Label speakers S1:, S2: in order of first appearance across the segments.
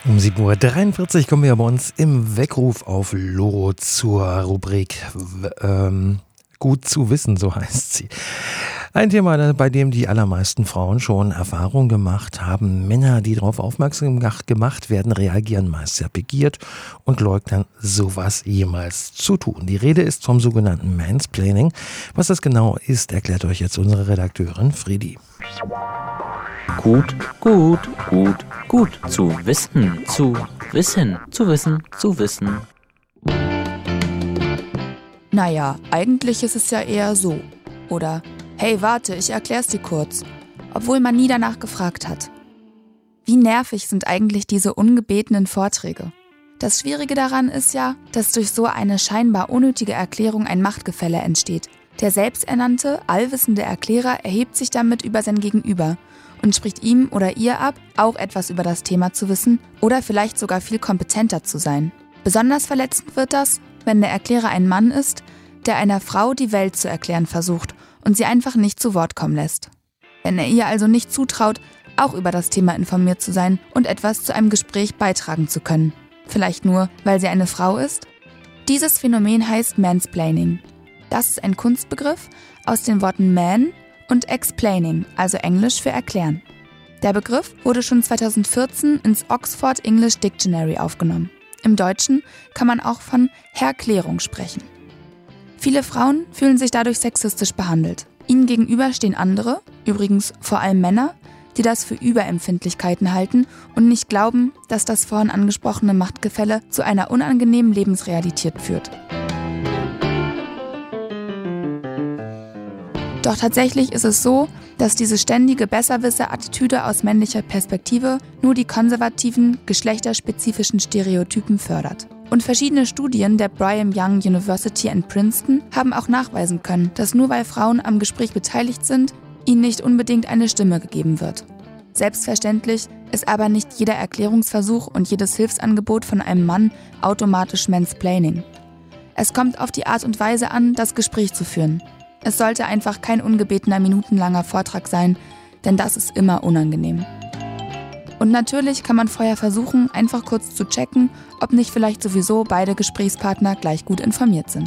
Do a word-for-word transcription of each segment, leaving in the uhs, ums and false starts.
S1: Um sieben Uhr dreiundvierzig kommen wir bei uns im Weckruf auf Loro zur Rubrik w- ähm, Gut zu wissen, so heißt sie. Ein Thema, bei dem die allermeisten Frauen schon Erfahrung gemacht haben. Männer, die darauf aufmerksam gemacht werden, reagieren meist sehr pikiert und leugnen, sowas jemals zu tun. Die Rede ist vom sogenannten Mansplaining. Was das genau ist, erklärt euch jetzt unsere Redakteurin Friedi.
S2: Gut, gut, gut, gut zu wissen, zu wissen, zu wissen, zu wissen.
S3: Naja, eigentlich ist es ja eher so. Oder, hey, warte, ich erklär's dir kurz. Obwohl man nie danach gefragt hat. Wie nervig sind eigentlich diese ungebetenen Vorträge? Das Schwierige daran ist ja, dass durch so eine scheinbar unnötige Erklärung ein Machtgefälle entsteht. Der selbsternannte, allwissende Erklärer erhebt sich damit über sein Gegenüber und spricht ihm oder ihr ab, auch etwas über das Thema zu wissen oder vielleicht sogar viel kompetenter zu sein. Besonders verletzend wird das, wenn der Erklärer ein Mann ist, der einer Frau die Welt zu erklären versucht und sie einfach nicht zu Wort kommen lässt. Wenn er ihr also nicht zutraut, auch über das Thema informiert zu sein und etwas zu einem Gespräch beitragen zu können. Vielleicht nur, weil sie eine Frau ist? Dieses Phänomen heißt Mansplaining. Das ist ein Kunstbegriff aus den Worten man und explaining, also Englisch für erklären. Der Begriff wurde schon zweitausendvierzehn ins Oxford English Dictionary aufgenommen. Im Deutschen kann man auch von Herklärung sprechen. Viele Frauen fühlen sich dadurch sexistisch behandelt. Ihnen gegenüber stehen andere, übrigens vor allem Männer, die das für Überempfindlichkeiten halten und nicht glauben, dass das vorhin angesprochene Machtgefälle zu einer unangenehmen Lebensrealität führt. Doch tatsächlich ist es so, dass diese ständige Besserwisser-Attitüde aus männlicher Perspektive nur die konservativen, geschlechterspezifischen Stereotypen fördert. Und verschiedene Studien der Brigham Young University in Princeton haben auch nachweisen können, dass nur weil Frauen am Gespräch beteiligt sind, ihnen nicht unbedingt eine Stimme gegeben wird. Selbstverständlich ist aber nicht jeder Erklärungsversuch und jedes Hilfsangebot von einem Mann automatisch Mansplaining. Es kommt auf die Art und Weise an, das Gespräch zu führen. Es sollte einfach kein ungebetener minutenlanger Vortrag sein, denn das ist immer unangenehm. Und natürlich kann man vorher versuchen, einfach kurz zu checken, ob nicht vielleicht sowieso beide Gesprächspartner gleich gut informiert sind.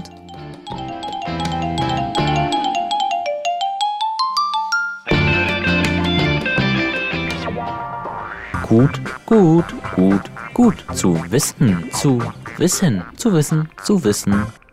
S2: Gut, gut, gut, gut zu wissen, zu wissen, zu wissen, zu wissen.